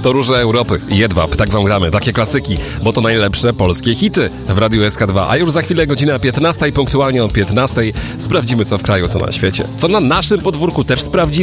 To Róże Europy, Jedwab, tak wam gramy, takie klasyki, bo to najlepsze polskie hity w Radiu SK2. A już za chwilę godzina 15 i punktualnie o 15 sprawdzimy co w kraju, co na świecie. Co na naszym podwórku też sprawdzimy.